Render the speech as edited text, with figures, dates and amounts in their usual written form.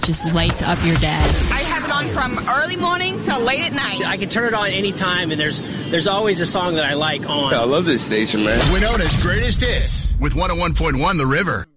just lights up your day. I have it on from early morning till late at night. I can turn it on anytime, and there's always a song that I like on. I love this station, man. Winona's Greatest Hits with 101.1 The River.